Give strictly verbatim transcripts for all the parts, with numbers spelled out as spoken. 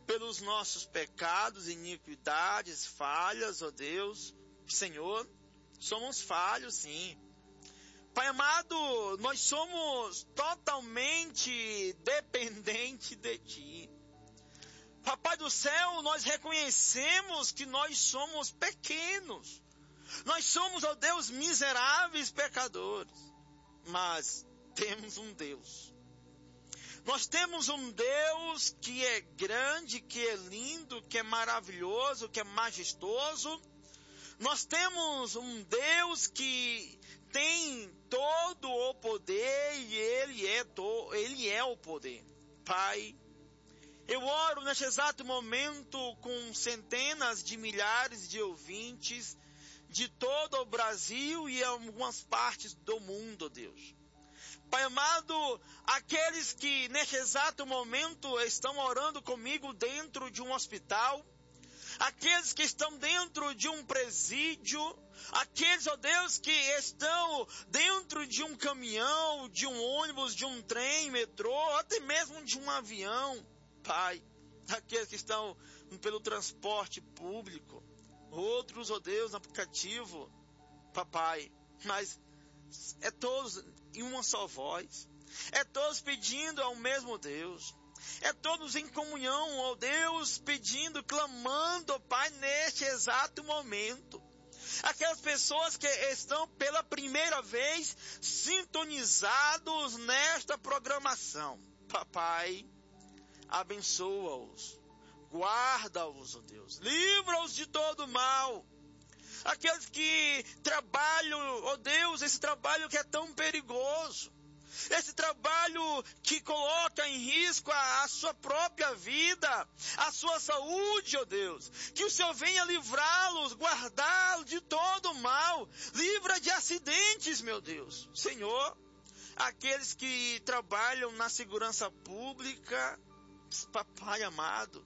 pelos nossos pecados, iniquidades, falhas, ó Deus. Senhor, somos falhos, sim. Pai amado, nós somos totalmente dependentes de Ti. Papai do céu, nós reconhecemos que nós somos pequenos. Nós somos, ó Deus, miseráveis pecadores. Mas temos um Deus. Nós temos um Deus que é grande, que é lindo, que é maravilhoso, que é majestoso. Nós temos um Deus que tem todo o poder e Ele é, to, Ele é o poder. Pai, eu oro neste exato momento com centenas de milhares de ouvintes de todo o Brasil e algumas partes do mundo, Deus. Pai amado, aqueles que neste exato momento estão orando comigo dentro de um hospital, aqueles que estão dentro de um presídio, aqueles, ó Deus, que estão dentro de um caminhão, de um ônibus, de um trem, metrô, até mesmo de um avião, Pai, aqueles que estão pelo transporte público, outros, ó Deus, no aplicativo, Papai, mas é todos em uma só voz, é todos pedindo ao mesmo Deus, é todos em comunhão, ó Deus, pedindo, clamando, ó Pai, neste exato momento. Aquelas pessoas que estão pela primeira vez sintonizados nesta programação. Papai, abençoa-os, guarda-os, ó Deus, livra-os de todo mal. Aqueles que trabalham, ó Deus, esse trabalho que é tão perigoso, esse trabalho que coloca em risco a, a sua própria vida, a sua saúde, ó Deus, que o Senhor venha livrá-los, guardá-los de todo mal, livra de acidentes, meu Deus. Senhor, aqueles que trabalham na segurança pública, Papai amado,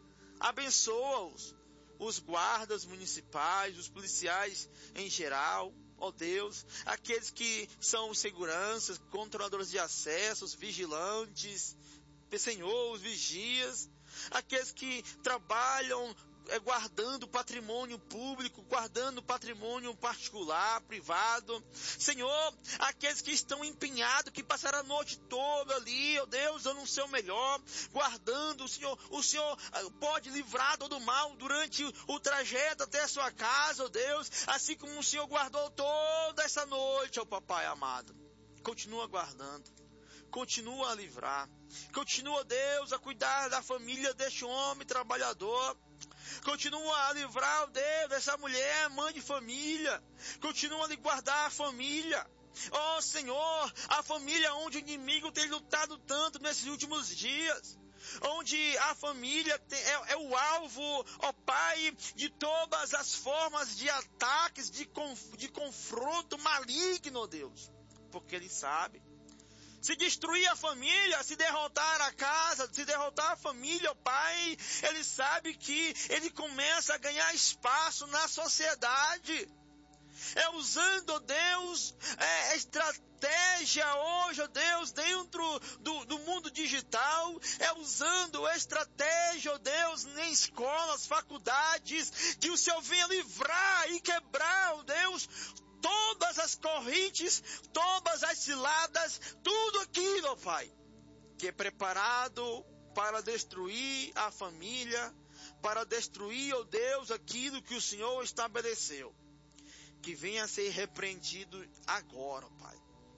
abençoa-os, os guardas municipais, os policiais em geral, ó Deus, aqueles que são seguranças, controladores de acessos, vigilantes, Senhor, os vigias, aqueles que trabalham é, guardando patrimônio público, guardando patrimônio particular, privado. Senhor, aqueles que estão empenhados, que passaram a noite toda ali, ó Deus, dando o seu melhor, guardando, o Senhor, o Senhor pode livrar todo mal durante o trajeto até a sua casa, ó Deus, assim como o Senhor guardou toda essa noite, ó Papai amado. Continua guardando, continua a livrar, continua, Deus, a cuidar da família deste homem trabalhador. Continua a livrar, Deus, dessa mulher, mãe de família. Continua a lhe guardar a família. Ó oh, Senhor, a família onde o inimigo tem lutado tanto nesses últimos dias. Onde a família tem, é, é o alvo, ó oh, Pai, de todas as formas de ataques, de, conf, de confronto maligno, Deus. Porque Ele sabe. Se destruir a família, se derrotar a casa, se derrotar a família, ó Pai, Ele sabe que Ele começa a ganhar espaço na sociedade. É usando, ó Deus, é, estratégia hoje, ó Deus, dentro do, do mundo digital. É usando estratégia, ó Deus, em escolas, faculdades, que o Senhor venha livrar e quebrar, ó Deus, todas as correntes, todas as ciladas, tudo aquilo, ó Pai, que é preparado para destruir a família, para destruir, ó Deus, aquilo que o Senhor estabeleceu. Que venha a ser repreendido agora, ó Pai.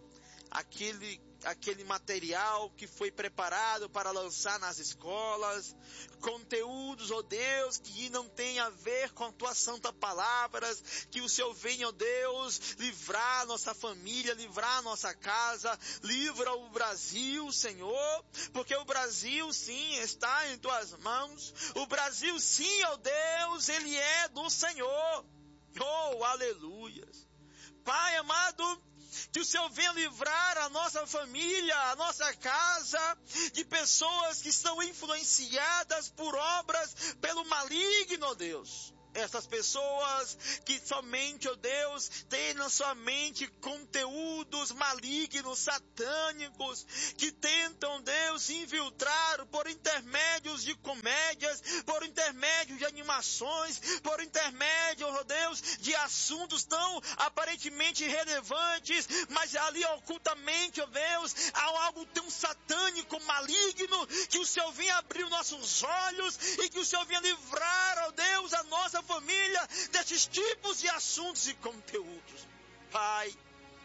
Aquele, aquele material que foi preparado para lançar nas escolas, conteúdos, ó Deus, que não tem a ver com a Tua Santa Palavra, que o Senhor venha, ó Deus, livrar a nossa família, livrar a nossa casa, livra o Brasil, Senhor, porque o Brasil, sim, está em Tuas mãos, o Brasil, sim, ó Deus, ele é do Senhor, oh, aleluias. Pai amado, que o Senhor venha livrar a nossa família, a nossa casa, de pessoas que são influenciadas por obras pelo maligno, Deus. Essas pessoas que somente, ó Deus, têm na sua mente conteúdos malignos, satânicos, que tentam, Deus, infiltrar por intermédios de comédias, por intermédio de animações, por intermédio, ó Deus, de assuntos tão aparentemente irrelevantes, mas ali ocultamente, ó Deus, há algo tão satânico, maligno, que o Senhor venha abrir nossos olhos e que o Senhor venha livrar, ó Deus, a nossa família desses tipos de assuntos e conteúdos. Pai,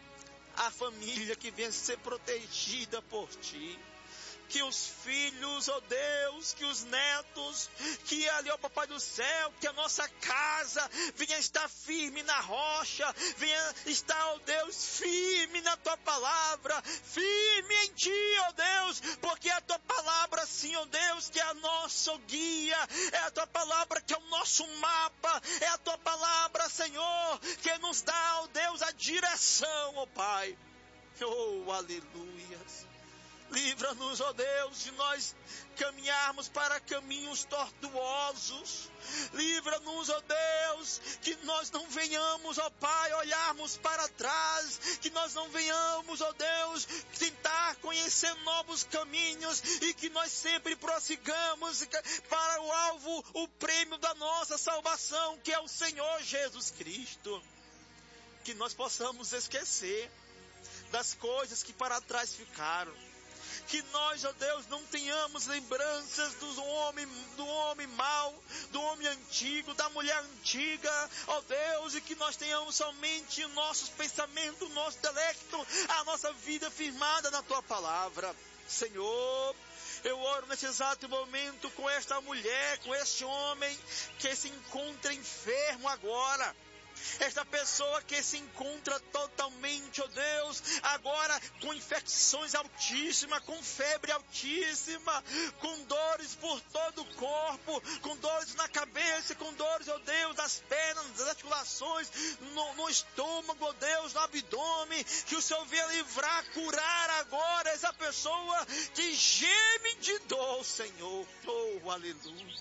a família que venha ser protegida por Ti, que os filhos, ó Deus, que os netos, que ali, ó Papai do céu, que a nossa casa venha estar firme na rocha, venha estar, ó Deus, firme na Tua palavra, firme em Ti, ó Deus, porque é a Tua palavra, sim, ó Deus, que é a nossa guia, é a Tua palavra que é o nosso mapa, é a Tua palavra, Senhor, que nos dá, ó Deus, a direção, ó Pai. Oh, aleluias. Livra-nos, ó Deus, de nós caminharmos para caminhos tortuosos. Livra-nos, ó Deus, que nós não venhamos, ó Pai, olharmos para trás, que nós não venhamos, ó Deus, tentar conhecer novos caminhos e que nós sempre prossigamos para o alvo, o prêmio da nossa salvação, que é o Senhor Jesus Cristo. Que nós possamos esquecer das coisas que para trás ficaram. Que nós, ó Deus, não tenhamos lembranças do homem, do homem mau, do homem antigo, da mulher antiga, ó Deus, e que nós tenhamos somente nossos pensamentos, o nosso intelecto, a nossa vida firmada na Tua palavra. Senhor, eu oro nesse exato momento com esta mulher, com este homem que se encontra enfermo agora. Esta pessoa que se encontra totalmente, ó Deus, agora com infecções altíssimas, com febre altíssima, com dores por todo o corpo, com dores na cabeça, com dores, ó Deus, nas pernas, nas articulações, no, no estômago, ó Deus, no abdômen, que o Senhor venha livrar, curar agora essa pessoa que geme de dor, Senhor. Oh, aleluia.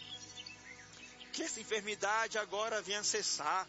Que essa enfermidade agora venha cessar.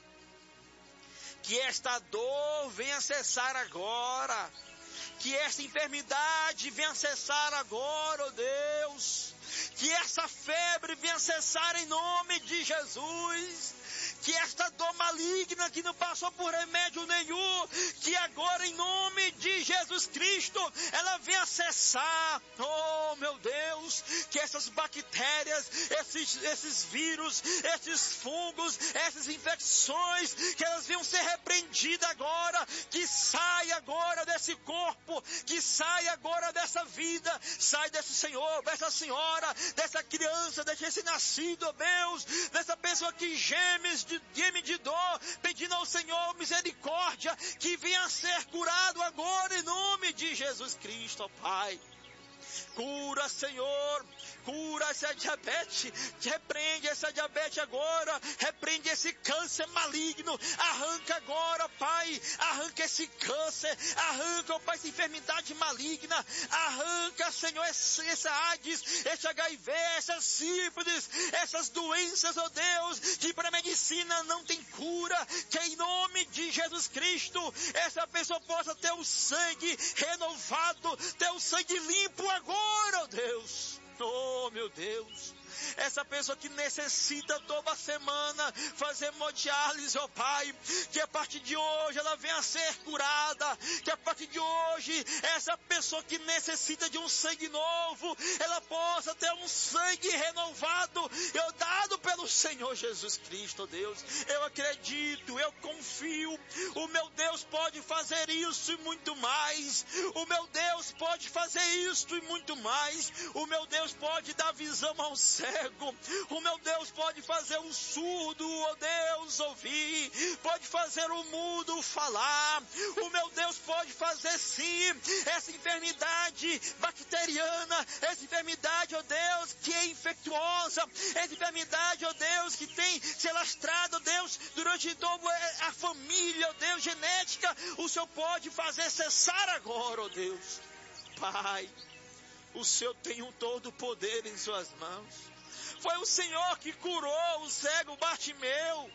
Que esta dor venha cessar agora. Que esta enfermidade venha cessar agora, ó Deus. Que essa febre venha cessar em nome de Jesus. Que esta dor maligna que não passou por remédio nenhum, que agora em nome de Jesus Cristo, ela venha cessar. Oh, meu Deus, que essas bactérias, esses, esses vírus, esses fungos, essas infecções, que elas venham ser repreendidas agora, que saia agora desse corpo, que saia agora dessa vida, sai desse senhor, dessa senhora, dessa criança, desse nascido, oh Deus, dessa pessoa que geme de, geme de dor, pedindo ao Senhor misericórdia, que venha ser curado agora em nome de Jesus Cristo, ó Pai. Cura, Senhor, cura essa diabetes, repreende essa diabetes agora, repreende esse câncer maligno, arranca agora, Pai, arranca esse câncer, arranca, oh Pai, essa enfermidade maligna, arranca, Senhor, essa AIDS, esse H I V, essas sífilis, essas doenças, oh Deus, que para a medicina não tem cura, que em nome de Jesus Cristo, essa pessoa possa ter o sangue renovado, ter o sangue limpo agora, oh Deus. Oh, meu Deus, essa pessoa que necessita toda semana fazer hemodiálise, ó Pai, que a partir de hoje ela venha a ser curada, que a partir de hoje essa pessoa que necessita de um sangue novo, ela possa ter um sangue renovado, eu dado pelo Senhor Jesus Cristo, ó Deus. Eu acredito, eu confio, o meu Deus pode fazer isso e muito mais, o meu Deus pode fazer isso e muito mais, o meu Deus pode dar visão ao cego, o meu Deus pode fazer o surdo, ó Deus, ouvir, pode fazer o mudo falar, o meu Deus pode fazer sim essa enfermidade bacteriana, essa enfermidade, ó Deus, que é infectuosa, essa enfermidade, ó Deus, que tem se alastrado, ó Deus, durante toda a família, ó Deus, genética, o Senhor pode fazer cessar agora, ó Deus. Pai, o Senhor tem um todo o poder em suas mãos. Foi o Senhor que curou o cego Bartimeu.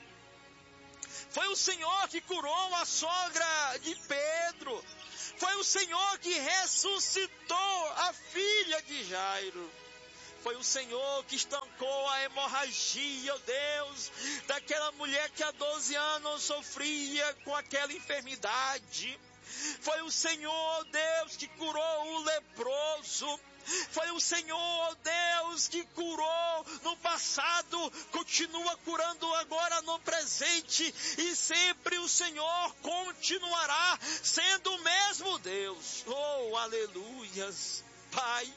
Foi o Senhor que curou a sogra de Pedro. Foi o Senhor que ressuscitou a filha de Jairo. Foi o Senhor que estancou a hemorragia, ó Deus, daquela mulher que há doze anos sofria com aquela enfermidade. Foi o Senhor, Deus, que curou o leproso. Foi o Senhor, Deus, que curou no passado, continua curando agora no presente, e sempre o Senhor continuará sendo o mesmo Deus. Oh, aleluias. Pai,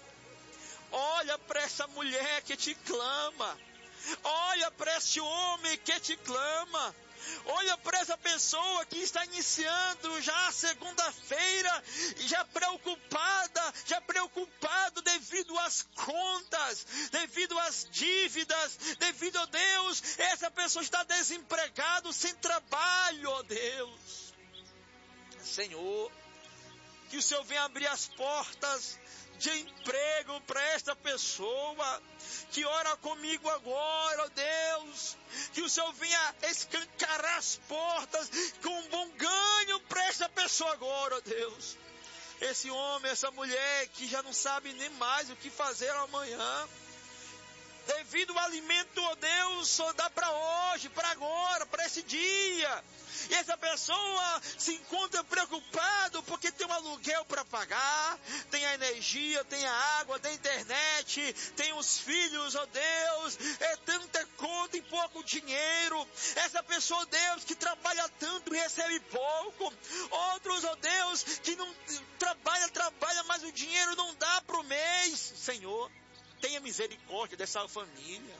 olha para essa mulher que te clama, olha para esse homem que te clama, olha para essa pessoa que está iniciando já a segunda-feira, já preocupada, já preocupado devido às contas, devido às dívidas, devido a Deus, essa pessoa está desempregada, sem trabalho, ó Deus. Senhor, que o Senhor venha abrir as portas de emprego para esta pessoa que ora comigo agora, ó Deus, que o Senhor venha escancarar as portas com um bom ganho para esta pessoa agora, ó Deus. Esse homem, essa mulher que já não sabe nem mais o que fazer amanhã, devido ao alimento, ó Deus, só dá para hoje, para agora, para esse dia. E essa pessoa se encontra preocupado porque tem um aluguel para pagar, tem a energia, tem a água, tem a internet, tem os filhos, ó Deus, é tanta conta e pouco dinheiro. Essa pessoa, ó Deus, que trabalha tanto e recebe pouco. Outros, ó Deus, que não trabalha, trabalha, mas o dinheiro não dá para o mês. Senhor, tenha misericórdia dessa família.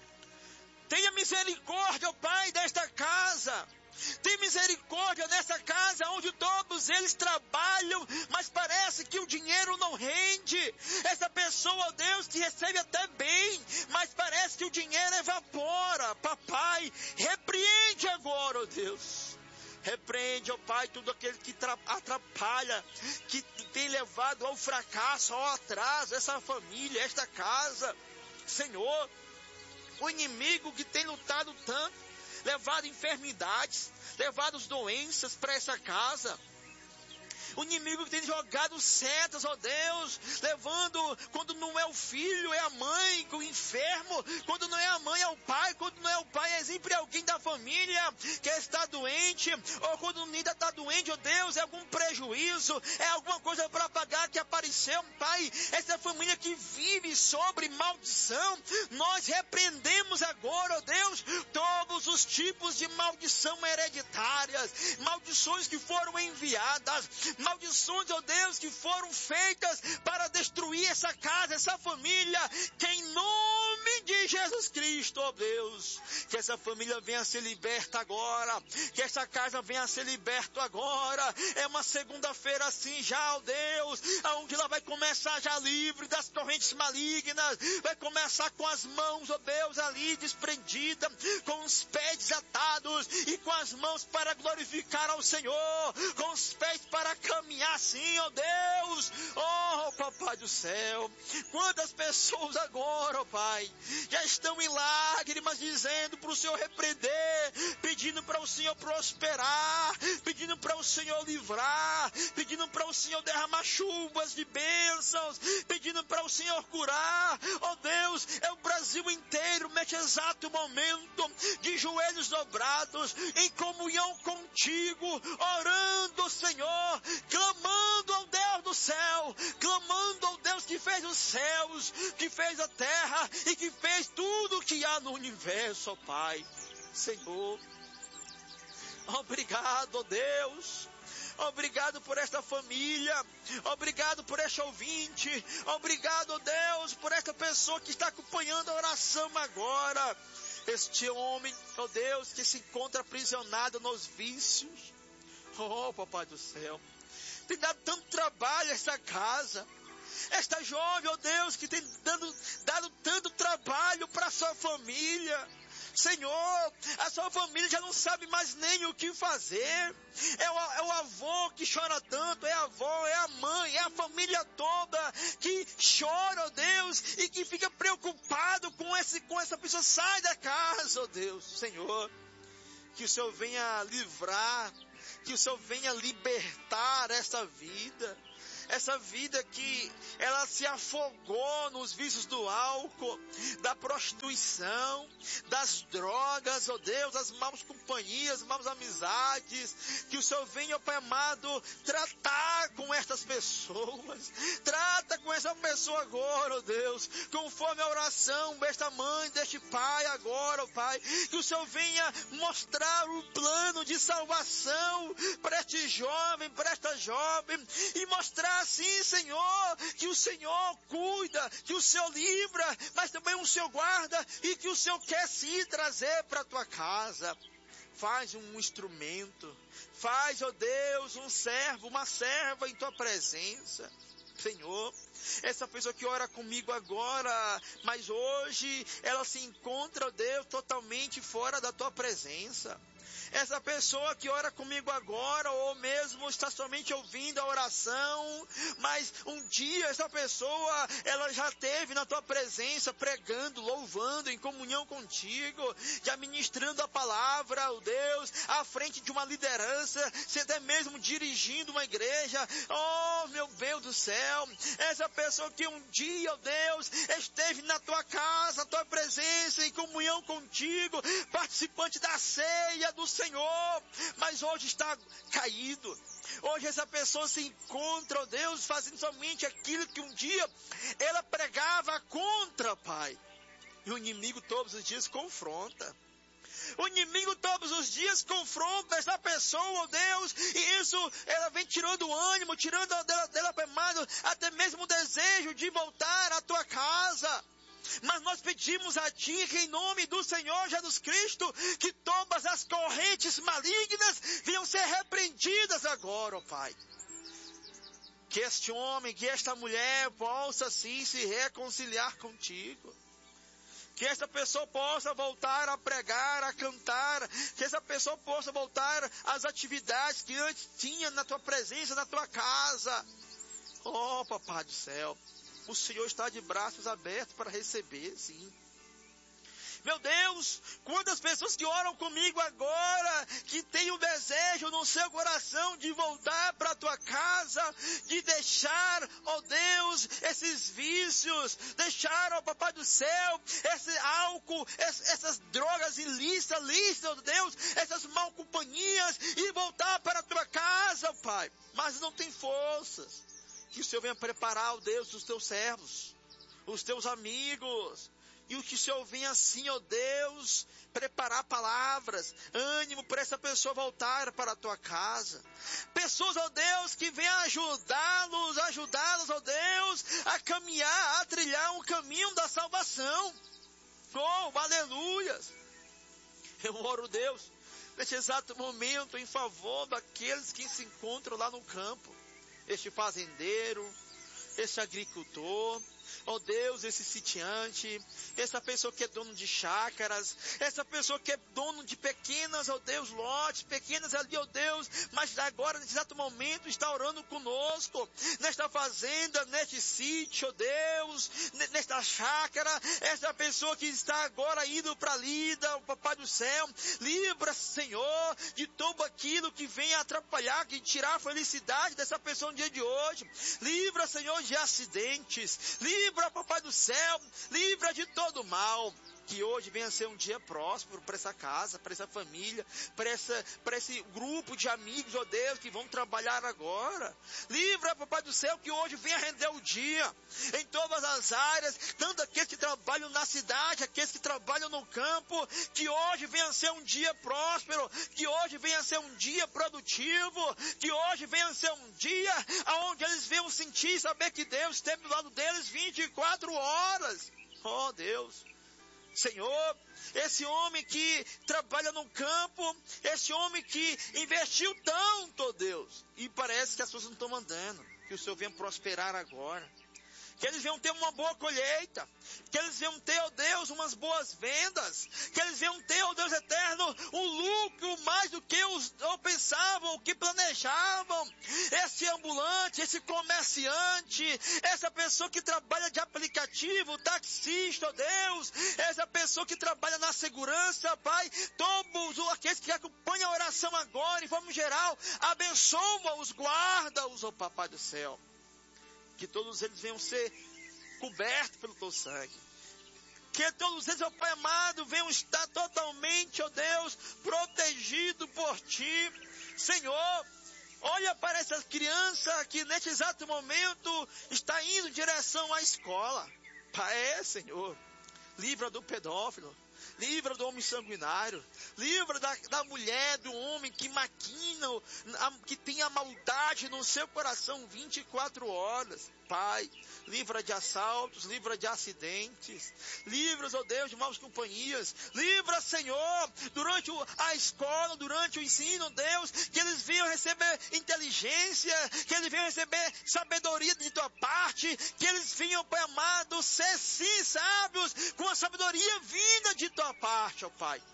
Tenha misericórdia, ó Pai, desta casa. Tem misericórdia nessa casa onde todos eles trabalham, mas parece que o dinheiro não rende. Essa pessoa, ó Deus, que recebe até bem, mas parece que o dinheiro evapora. Papai, repreende agora, ó Deus. Repreende, ó Pai, tudo aquele que atrapalha, que tem levado ao fracasso, ao atraso, essa família, esta casa. Senhor, o inimigo que tem lutado tanto, levado enfermidades, levado doenças para essa casa. O inimigo que tem jogado setas, ó Deus, levando, quando não é o filho, é a mãe, o enfermo, quando não é a mãe, é o pai, quando não é o pai, é sempre alguém da família que está doente, ou quando ainda está doente, ó Deus, é algum prejuízo, é alguma coisa para pagar que apareceu, Pai. Essa família que vive sobre maldição, nós repreendemos agora, ó Deus, todos os tipos de maldição hereditárias, maldições que foram enviadas, maldições, ó Deus, que foram feitas para destruir essa casa, essa família, que em nome de Jesus Cristo, ó Deus, que essa família venha ser liberta agora, que essa casa venha ser liberta agora. É uma segunda-feira assim já, ó Deus, aonde ela vai começar já livre das correntes malignas, vai começar com as mãos, ó Deus, ali desprendida, com os pés desatados e com as mãos para glorificar ao Senhor, com os pés para caminhar assim, ó Deus. Oh, Papai do céu, quantas pessoas agora, ó Pai, já estão em lágrimas dizendo para o Senhor repreender, pedindo para o Senhor prosperar, pedindo para o Senhor livrar, pedindo para o Senhor derramar chuvas de bênçãos, pedindo para o Senhor curar. Ó Deus, é o Brasil inteiro neste exato momento de joelhos dobrados, em comunhão contigo, orando, Senhor, clamando ao Deus do céu, clamando ao Deus que fez os céus, que fez a terra e que fez tudo o que há no universo, ó Pai. Senhor, obrigado, ó Deus. Obrigado por esta família, obrigado por este ouvinte, obrigado, ó Deus, por esta pessoa que está acompanhando a oração agora. Este homem, ó Deus, que se encontra aprisionado nos vícios. Oh, Papai do céu, tem dado tanto trabalho a essa casa. Esta jovem, ó Deus, que tem dando, dado tanto trabalho para sua família. Senhor, a sua família já não sabe mais nem o que fazer. É o, é o avô que chora tanto, é a avó, é a mãe, é a família toda que chora, ó Deus, e que fica preocupado com, esse, com essa pessoa. Sai da casa, ó Deus, Senhor, que o Senhor venha livrar, que o Senhor venha libertar essa vida. Essa vida que ela se afogou nos vícios do álcool, da prostituição, das drogas, ó Deus, das maus companhias, maus amizades. Que o Senhor venha, ó Pai amado, tratar com estas pessoas. Trata com essa pessoa agora, ó Deus, conforme a oração desta mãe, deste pai agora, ó Pai. Que o Senhor venha mostrar o plano de salvação para este jovem, para esta jovem, e mostrar assim, Senhor, que o Senhor cuida, que o Senhor livra, mas também o Senhor guarda, e que o Senhor quer sim trazer para a tua casa. Faz um instrumento, faz, ó Deus, um servo, uma serva em tua presença, Senhor. Essa pessoa que ora comigo agora, mas hoje ela se encontra, ó Deus, totalmente fora da tua presença. Essa pessoa que ora comigo agora, ou mesmo está somente ouvindo a oração, mas um dia essa pessoa, ela já esteve na tua presença, pregando, louvando, em comunhão contigo, já ministrando a palavra, ó Deus, à frente de uma liderança, se até mesmo dirigindo uma igreja. Oh, meu Deus do céu, essa pessoa que um dia, ó Deus, esteve na tua casa, na tua presença, em comunhão contigo, participante da ceia do Senhor, mas hoje está caído. Hoje essa pessoa se encontra, ó Deus, fazendo somente aquilo que um dia ela pregava contra, Pai. E o inimigo todos os dias confronta. O inimigo todos os dias confronta essa pessoa, ó Deus, e isso ela vem tirando o ânimo, tirando dela, dela até mesmo o desejo de voltar à tua casa. Mas nós pedimos a Ti, que em nome do Senhor Jesus Cristo, que todas as correntes malignas venham ser repreendidas agora, ó Pai. Que este homem, que esta mulher possa sim se reconciliar contigo. Que essa pessoa possa voltar a pregar, a cantar. Que essa pessoa possa voltar às atividades que antes tinha na Tua presença, na Tua casa. Oh, Papai do céu. O Senhor está de braços abertos para receber, sim. Meu Deus, quantas pessoas que oram comigo agora, que têm o desejo no seu coração de voltar para a tua casa, de deixar, ó Deus, esses vícios, deixar, ó Papai do céu, esse álcool, essas drogas ilícitas, lícitas, ó Deus, essas mal companhias, e voltar para a tua casa, Pai, mas não tem forças. Que o Senhor venha preparar, ó Deus, os teus servos, os teus amigos, e o que o Senhor venha assim, ó Deus, preparar palavras, ânimo para essa pessoa voltar para a tua casa. Pessoas, ó Deus, que venham ajudá-los, ajudá-los, ó Deus, a caminhar, a trilhar um caminho da salvação. Oh, aleluias! Eu oro, Deus, neste exato momento, em favor daqueles que se encontram lá no campo. Este fazendeiro, este agricultor, ó Deus, esse sitiante, essa pessoa que é dono de chácaras, essa pessoa que é dono de pequenas, ó Deus, lotes, pequenas ali, ó Deus, mas agora, nesse exato momento, está orando conosco, nesta fazenda, neste sítio, ó Deus, nesta chácara, essa pessoa que está agora indo para a lida, o Papai do céu, livra, Senhor, de tudo aquilo que vem atrapalhar, que tirar a felicidade dessa pessoa no dia de hoje. Livra, Senhor, de acidentes, livra, Papai do céu, livra de todo mal. Que hoje venha ser um dia próspero para essa casa, para essa família, para essa, para esse grupo de amigos, ó Deus, que vão trabalhar agora. Livra, Papai do céu, que hoje venha render o dia, em todas as áreas, tanto aqueles que trabalham na cidade, aqueles que trabalham no campo, que hoje venha ser um dia próspero, que hoje venha ser um dia produtivo, que hoje venha ser um dia onde eles venham sentir, saber que Deus esteve do lado deles vinte e quatro horas. Oh Deus, Senhor, esse homem que trabalha no campo, esse homem que investiu tanto, oh Deus, e parece que as coisas não estão andando, que o Senhor venha prosperar agora, que eles venham ter uma boa colheita, que eles venham ter, ó Deus, umas boas vendas, que eles venham ter, ó Deus eterno, um lucro mais do que os ou pensavam, o que planejavam. Esse ambulante, esse comerciante, essa pessoa que trabalha de aplicativo, taxista, ó Deus, essa pessoa que trabalha na segurança, Pai, todos aqueles que acompanham a oração agora, em forma geral, abençoa-os, guarda-os, ó Papai do céu, que todos eles venham ser cobertos pelo teu sangue, que todos eles, ó Pai amado, venham estar totalmente, ó Deus, protegidos por Ti, Senhor. Olha para essa criança que neste exato momento está indo em direção à escola. Pai, é, Senhor, livra do pedófilo, livra do homem sanguinário, livra da, da mulher, do homem que maquina, que tem a maldade no seu coração vinte e quatro horas. Pai, livra de assaltos, livra de acidentes, livra, ó Deus, de maus companhias, livra, Senhor, durante a escola, durante o ensino, Deus, que eles venham receber inteligência, que eles venham receber sabedoria de tua parte, que eles venham, Pai amado, ser sim sábios, com a sabedoria vinda de tua parte, ó Pai.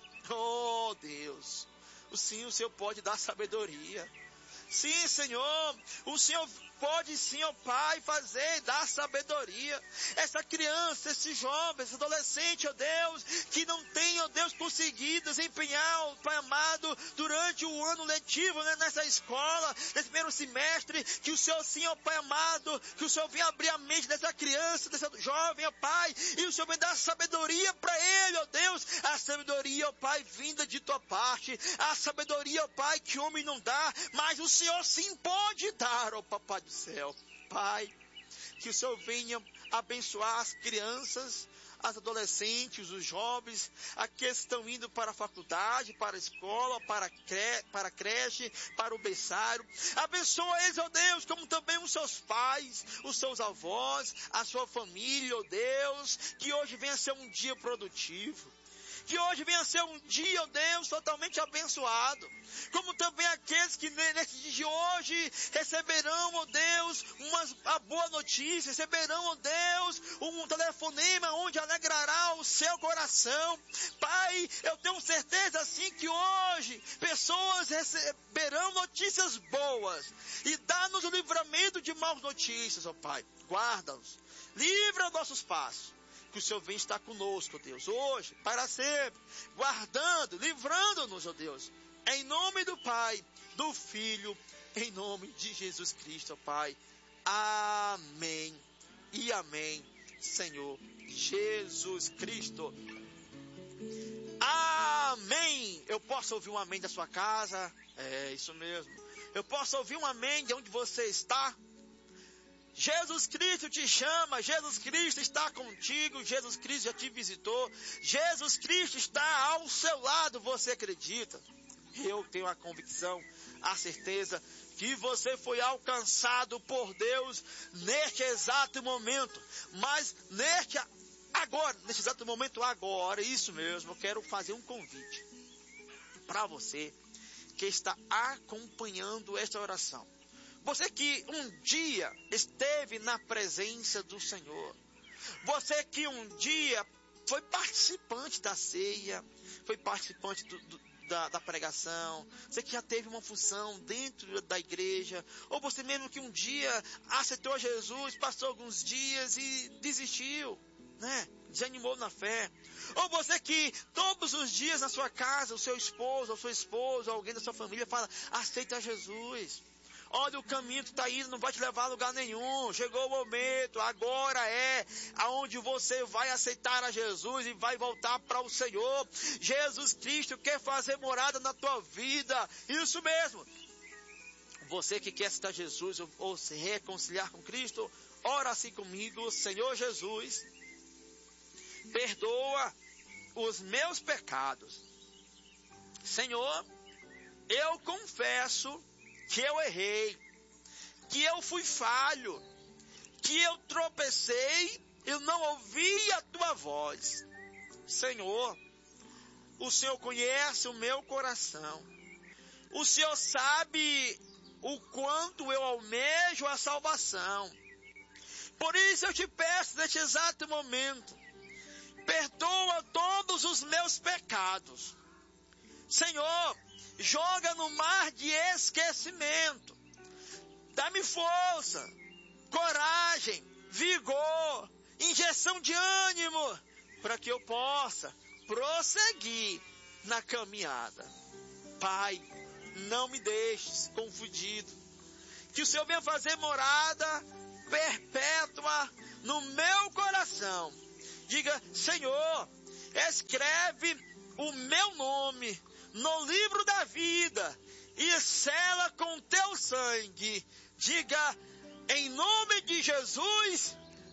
Oh Deus, o sim, o Senhor pode dar sabedoria. Sim, Senhor, o Senhor pode sim, ó Pai, fazer, dar sabedoria. Essa criança, esse jovem, esse adolescente, ó Deus, que não tem, ó Deus, conseguido desempenhar, ó Pai amado, durante o ano letivo, né, nessa escola, nesse primeiro semestre, que o Senhor sim, ó Pai amado, que o Senhor venha abrir a mente dessa criança, dessa jovem, ó Pai, e o Senhor venha dar sabedoria para ele, ó Deus, a sabedoria, ó Pai, vinda de tua parte, a sabedoria, ó Pai, que homem não dá, mas o Senhor sim pode dar, ó Papai do céu. Pai, que o Senhor venha abençoar as crianças, as adolescentes, os jovens, aqueles que estão indo para a faculdade, para a escola, para a, cre... para a creche, para o berçário. Abençoa eles, ó Deus, como também os seus pais, os seus avós, a sua família, ó Deus, que hoje venha ser um dia produtivo. Que hoje venha ser um dia, ó Deus, totalmente abençoado. Como também aqueles que nesse dia de hoje receberão, ó Deus, uma, a boa notícia, receberão, ó Deus, um telefonema onde alegrará o seu coração. Pai, eu tenho certeza assim que hoje pessoas receberão notícias boas. E dá-nos o livramento de maus notícias, ó Pai. Guarda-nos, livra nossos passos. Que o Senhor venha estar conosco, ó Deus, hoje, para sempre, guardando, livrando-nos, ó Deus, em nome do Pai, do Filho, em nome de Jesus Cristo, ó Pai. Amém e amém, Senhor Jesus Cristo. Amém. Eu posso ouvir um amém da sua casa? É isso mesmo. Eu posso ouvir um amém de onde você está? Jesus Cristo te chama, Jesus Cristo está contigo, Jesus Cristo já te visitou, Jesus Cristo está ao seu lado, você acredita? Eu tenho a convicção, a certeza que você foi alcançado por Deus neste exato momento, mas neste agora, neste exato momento agora, isso mesmo, eu quero fazer um convite para você que está acompanhando esta oração. Você que um dia esteve na presença do Senhor. Você que um dia foi participante da ceia, foi participante do, do, da, da pregação. Você que já teve uma função dentro da igreja. Ou você mesmo que um dia aceitou Jesus, passou alguns dias e desistiu, né? Desanimou na fé. Ou você que todos os dias na sua casa, o seu esposo, ou sua esposa, ou alguém da sua família fala, aceita Jesus. Olha, o caminho que está indo não vai te levar a lugar nenhum. Chegou o momento, agora é aonde você vai aceitar a Jesus e vai voltar para o Senhor. Jesus Cristo quer fazer morada na tua vida. Isso mesmo. Você que quer aceitar Jesus ou, ou se reconciliar com Cristo, ora assim comigo. Senhor Jesus, perdoa os meus pecados. Senhor, eu confesso que eu errei, que eu fui falho, que eu tropecei, eu não ouvi a tua voz. Senhor, o Senhor conhece o meu coração. O Senhor sabe o quanto eu almejo a salvação. Por isso eu te peço neste exato momento, perdoa todos os meus pecados. Senhor, joga no mar de esquecimento. Dá-me força, coragem, vigor, injeção de ânimo, para que eu possa prosseguir na caminhada. Pai, não me deixes confundido. Que o Senhor venha fazer morada perpétua no meu coração. Diga, Senhor, escreve o meu nome no livro da vida e sela com teu sangue. Diga, em nome de Jesus,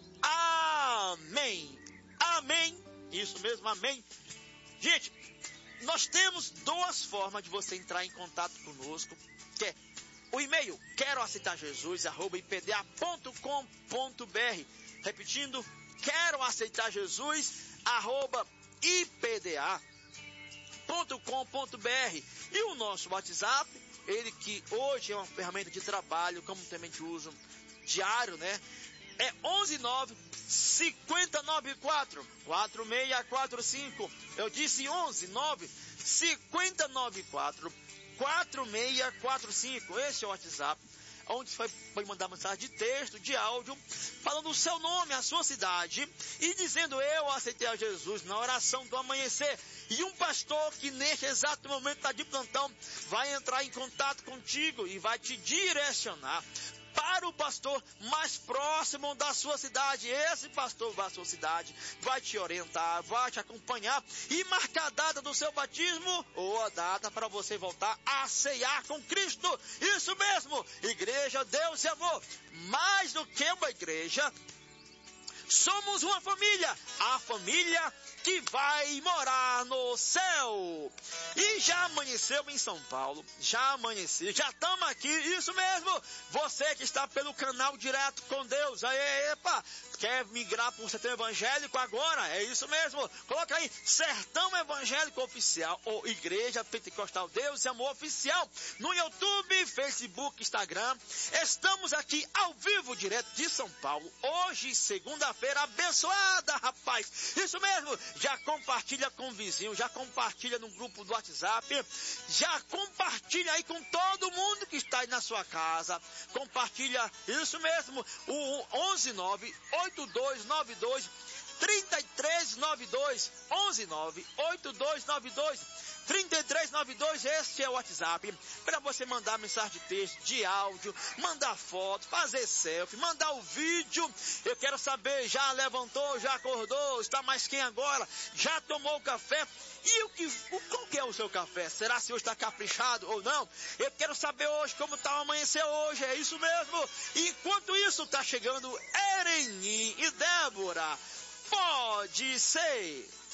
amém. Amém. Isso mesmo, amém. Gente, nós temos duas formas de você entrar em contato conosco, que é o e-mail, quero aceitar Jesus, arroba ipda ponto com ponto br. Repetindo, quero aceitar Jesus, arroba ipda ponto com ponto br. E o nosso WhatsApp, ele que hoje é uma ferramenta de trabalho, como também te uso diário, né? É onze nove cinquenta e noventa e quatro quarenta e seis quarenta e cinco. Eu disse onze nove cinquenta e noventa e quatro quarenta e seis quarenta e cinco. Esse é o WhatsApp, onde você vai mandar mensagem de texto, de áudio, falando o seu nome, a sua cidade, e dizendo, eu aceitei a Jesus na oração do amanhecer. E um pastor que neste exato momento está de plantão, vai entrar em contato contigo e vai te direcionar para o pastor mais próximo da sua cidade. Esse pastor vai à sua cidade, vai te orientar, vai te acompanhar e marcar a data do seu batismo ou a data para você voltar a ceiar com Cristo. Isso mesmo, igreja, Deus e amor. Mais do que uma igreja, somos uma família, a família que vai morar no céu. E já amanheceu em São Paulo, já amanheceu, já estamos aqui, isso mesmo. Você que está pelo canal Direto com Deus, aí, epa, quer migrar para o Sertão Evangélico agora? É isso mesmo, coloca aí, Sertão Evangélico Oficial, ou Igreja Pentecostal Deus e Amor Oficial, no YouTube, Facebook, Instagram. Estamos aqui ao vivo, direto de São Paulo, hoje, segunda-feira abençoada, rapaz, isso mesmo. Já compartilha com o vizinho, já compartilha no grupo do WhatsApp, já compartilha aí com todo mundo que está aí na sua casa, compartilha, isso mesmo, o onze nove oito dois nove dois três três nove dois, onze nove oito dois nove dois três três nove dois, este é o WhatsApp, para você mandar mensagem de texto, de áudio, mandar foto, fazer selfie, mandar o vídeo. Eu quero saber, já levantou, já acordou, está mais quem agora, já tomou café? E o que, o, qual que é o seu café? Será se hoje está caprichado ou não? Eu quero saber hoje como está o amanhecer hoje, é isso mesmo. Enquanto isso está chegando Ereni e Débora, pode ser.